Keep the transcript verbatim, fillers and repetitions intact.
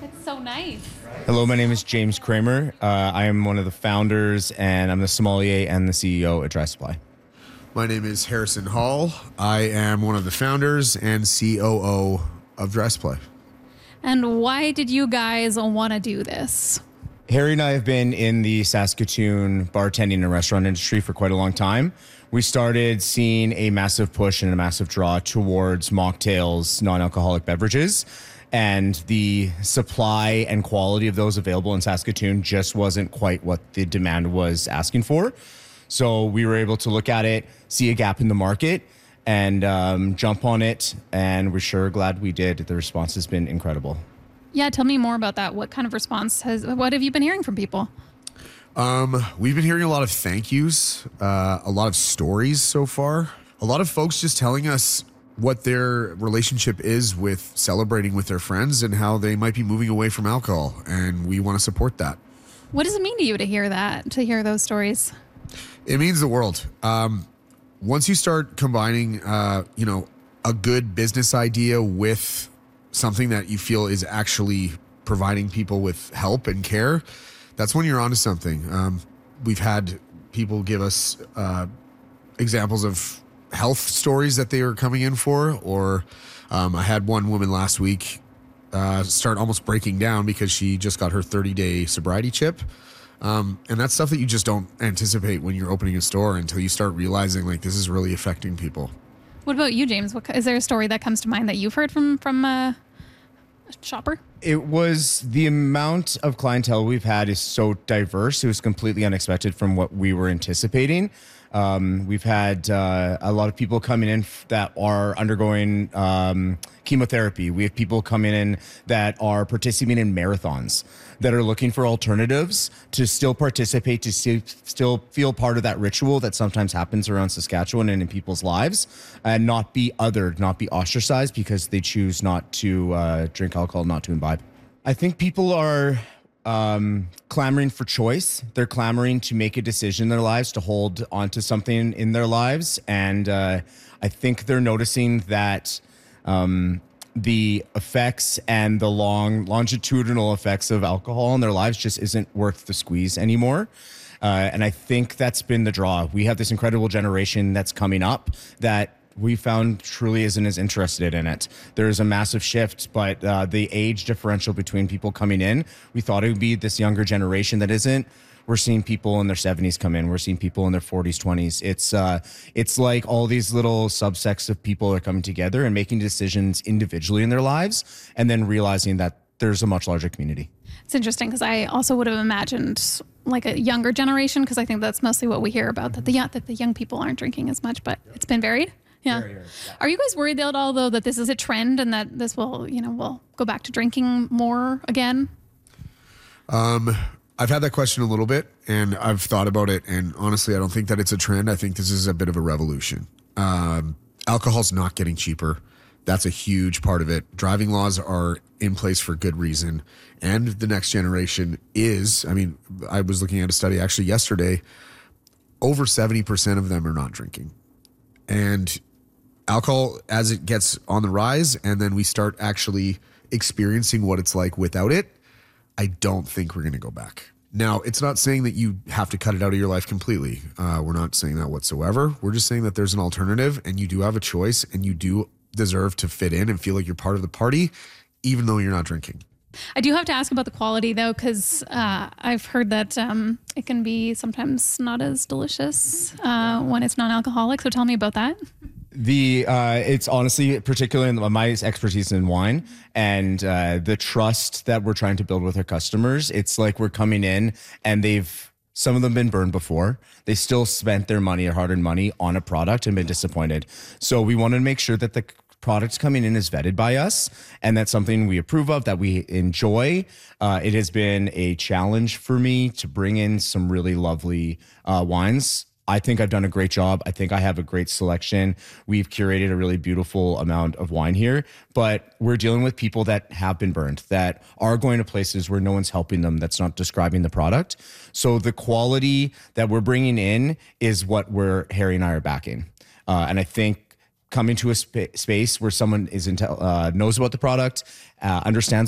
It's so nice. Hello, my name is James Kramer. Uh, I am one of the founders, and I'm the sommelier and the C E O at Dry Supply. My name is Harrison Hall. I am one of the founders and C O O of Dry Supply. And why did you guys want to do this? Harry and I have been in the Saskatoon bartending and restaurant industry for quite a long time. We started seeing a massive push and a massive draw towards mocktails, non-alcoholic beverages, and the supply and quality of those available in Saskatoon just wasn't quite what the demand was asking for. So we were able to look at it, see a gap in the market, and um, jump on it, and we're sure glad we did. The response has been incredible. Yeah, tell me more about that. What kind of response has, what have you been hearing from people? Um, we've been hearing a lot of thank yous, uh, a lot of stories so far. A lot of folks just telling us what their relationship is with celebrating with their friends and how they might be moving away from alcohol, and we want to support that. What does it mean to you to hear that, to hear those stories? It means the world. Um, once you start combining, uh, you know, a good business idea with something that you feel is actually providing people with help and care, that's when you're onto something. Um, we've had people give us uh, examples of health stories that they were coming in for, or um, I had one woman last week uh, start almost breaking down because she just got her thirty-day sobriety chip. Um, and that's stuff that you just don't anticipate when you're opening a store until you start realizing, like, this is really affecting people. What about you, James? What, is there a story that comes to mind that you've heard from, from uh, a shopper? It was the amount of clientele we've had is so diverse. It was completely unexpected from what we were anticipating. Um, we've had uh, a lot of people coming in f- that are undergoing um, chemotherapy. We have people coming in that are participating in marathons, that are looking for alternatives to still participate, to still, still feel part of that ritual that sometimes happens around Saskatchewan and in people's lives, and not be othered, not be ostracized because they choose not to uh, drink alcohol, not to imbibe. I think people are um, clamoring for choice. They're clamoring to make a decision in their lives, to hold onto something in their lives. And uh, I think they're noticing that um, the effects and the long longitudinal effects of alcohol in their lives just isn't worth the squeeze anymore. Uh, and I think that's been the draw. We have this incredible generation that's coming up that we found truly isn't as interested in it. There's a massive shift, but uh, the age differential between people coming in, we thought it would be this younger generation that isn't. We're seeing people in their seventies come in. We're seeing people in their forties, twenties. It's uh, it's like all these little subsects of people are coming together and making decisions individually in their lives, and then realizing that there's a much larger community. It's interesting because I also would have imagined like a younger generation, because I think that's mostly what we hear about, that the young, that the young people aren't drinking as much, but it's been varied. Yeah. Very, very, yeah. Are you guys worried at all, though, that this is a trend and that this will, you know, will go back to drinking more again? Um, I've had that question a little bit, and I've thought about it. And honestly, I don't think that it's a trend. I think this is a bit of a revolution. Um, alcohol's not getting cheaper. That's a huge part of it. Driving laws are in place for good reason. And the next generation is, I mean, I was looking at a study actually yesterday, over seventy percent of them are not drinking. And alcohol, as it gets on the rise, and then we start actually experiencing what it's like without it, I don't think we're going to go back. Now, it's not saying that you have to cut it out of your life completely. Uh, we're not saying that whatsoever. We're just saying that there's an alternative, and you do have a choice, and you do deserve to fit in and feel like you're part of the party, even though you're not drinking. I do have to ask about the quality, though, because uh, I've heard that um, it can be sometimes not as delicious uh, when it's non-alcoholic. So tell me about that. The uh, it's honestly, particularly in my expertise in wine and uh, the trust that we're trying to build with our customers. It's like we're coming in and they've, some of them been burned before. They still spent their money, or hard-earned money, on a product and been disappointed. So we want to make sure that the product coming in is vetted by us, and that's something we approve of, that we enjoy. Uh, it has been a challenge for me to bring in some really lovely uh, wines. I think I've done a great job. I think I have a great selection. We've curated a really beautiful amount of wine here, but we're dealing with people that have been burned, that are going to places where no one's helping them, that's not describing the product. So the quality that we're bringing in is what we're, Harry and I are backing. Uh, and I think coming to a sp- space where someone is intel- uh, knows about the product, uh, understands